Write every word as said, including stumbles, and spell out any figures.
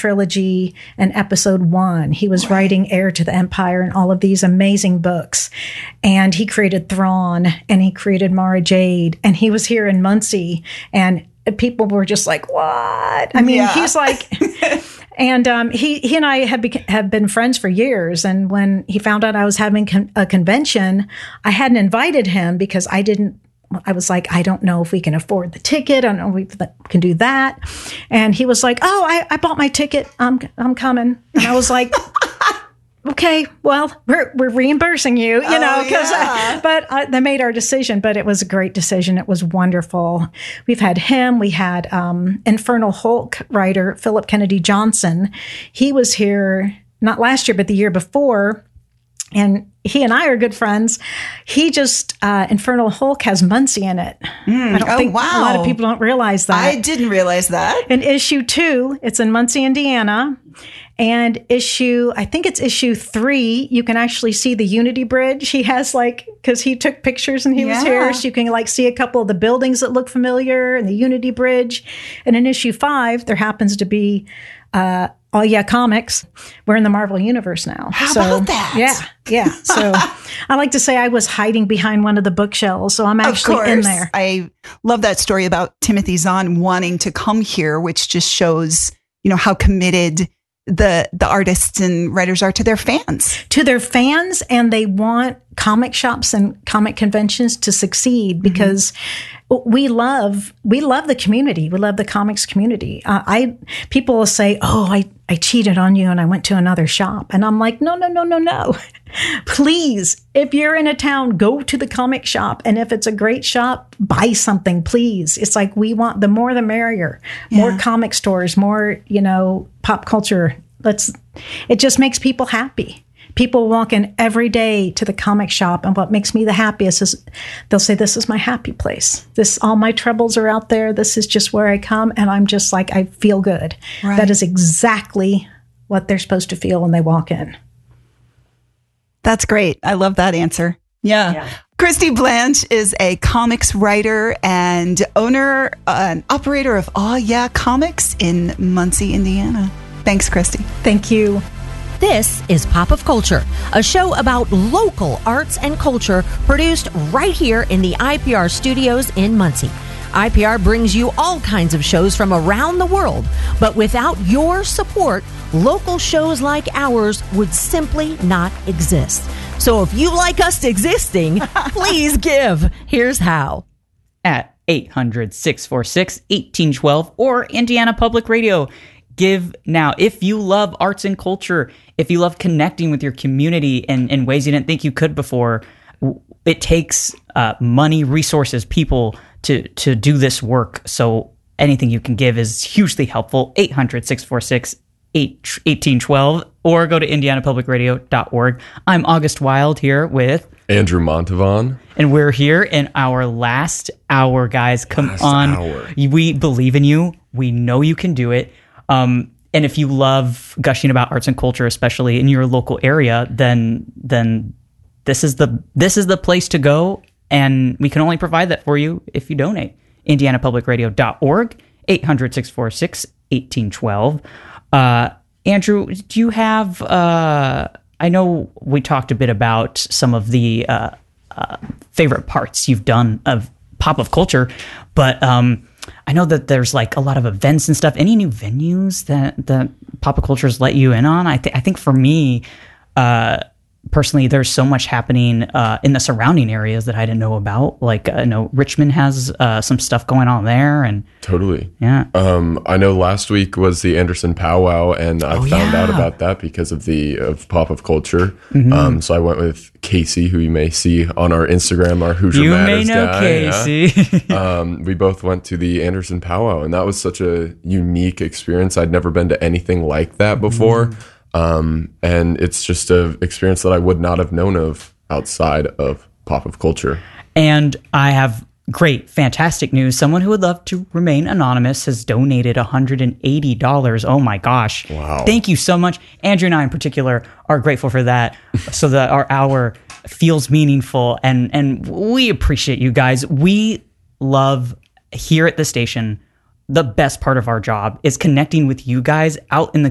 trilogy and episode one. He was writing Heir to the Empire and all of these amazing books. And he created Thrawn and he created Mara Jade. And he was here in Muncie and people were just like, what? I mean, yeah. he's like... And um, he he and I have beca- have been friends for years. And when he found out I was having con- a convention, I hadn't invited him because I didn't. I was like, I don't know if we can afford the ticket. I don't know if we th- can do that. And he was like, oh, I, I bought my ticket. I'm I'm coming. And I was like, okay, well, we're we're reimbursing you, you know, because oh, yeah. but uh, they made our decision. But it was a great decision. It was wonderful. We've had him. We had um, Infernal Hulk writer Philip Kennedy Johnson. He was here not last year, but the year before, and he and I are good friends. He just uh, Infernal Hulk has Muncie in it. Mm, I don't oh, think wow. a lot of people don't realize that. I didn't realize that. In issue two, it's in Muncie, Indiana. And issue, I think it's issue three, you can actually see the Unity Bridge. He has like, because he took pictures and he was Yeah. here, so you can like see a couple of the buildings that look familiar and the Unity Bridge. And in issue five, there happens to be, uh, oh yeah, comics. We're in the Marvel Universe now. How so, about that? Yeah, yeah. So I like to say I was hiding behind one of the bookshelves, so I'm actually of course. in there. I love that story about Timothy Zahn wanting to come here, which just shows, you know, how committed the the artists and writers are to their fans. To their fans, and they want comic shops and comic conventions to succeed because mm-hmm. we love we love the community. We love the comics community. Uh, I people will say, "Oh, I I cheated on you and I went to another shop," and I'm like, "No, no, no, no, no! Please, if you're in a town, go to the comic shop, and if it's a great shop, buy something, please." It's like we want the more the merrier. More Yeah. comic stores, more you know, pop culture. Let's. It just makes people happy. People walk in every day to the comic shop, and what makes me the happiest is they'll say, "This is my happy place. This, all my troubles are out there. This is just where I come," and I'm just like, I feel good. Right. That is exactly what they're supposed to feel when they walk in. That's great. I love that answer. Yeah. Yeah. Christy Blanche is a comics writer and owner uh, and operator of Aw Yeah Comics in Muncie, Indiana. Thanks, Christy. Thank you. This is Pop of Culture, a show about local arts and culture produced right here in the I P R studios in Muncie. I P R brings you all kinds of shows from around the world, but without your support, local shows like ours would simply not exist. So if you like us existing, please give. Here's how. At eight hundred, six four six, one eight one two or Indiana Public Radio. Give now. If you love arts and culture, if you love connecting with your community in, in ways you didn't think you could before, it takes uh, money, resources, people to to do this work. So anything you can give is hugely helpful. eight hundred, six four six, one eight one two or go to indiana public radio dot org. I'm August Wild here with Andrew Montavon. And we're here in our last hour, guys. Come Last on. hour. We believe in you. We know you can do it. Um, and if you love gushing about arts and culture, especially in your local area, then then this is the this is the place to go. And we can only provide that for you if you donate. indiana public radio dot org, eight hundred, six four six, one eight one two. Uh, Andrew, do you have... Uh, I know we talked a bit about some of the uh, uh, favorite parts you've done of Pop of Culture, but um, I know that there's like a lot of events and stuff. Any new venues that, that Pop of Culture's let you in on? I, th- I think for me, uh, personally, there's so much happening uh, in the surrounding areas that I didn't know about. Like, I know Richmond has uh, some stuff going on there, and Totally. yeah. Um, I know last week was the Anderson Powwow, and I Oh, found yeah. out about that because of the of Pop of Culture. Mm-hmm. Um, so I went with Casey, who you may see on our Instagram, our Hoosier You may Matters know guy. Casey. Yeah. um, we both went to the Anderson Powwow, and that was such a unique experience. I'd never been to anything like that before. Mm-hmm. Um, and it's just an experience that I would not have known of outside of Pop of Culture. And I have great, fantastic news. Someone who would love to remain anonymous has donated one hundred eighty dollars. Oh my gosh. Wow. Thank you so much. Andrew and I in particular are grateful for that so that our hour feels meaningful. And, and we appreciate you guys. We love here at the station. The best part of our job is connecting with you guys out in the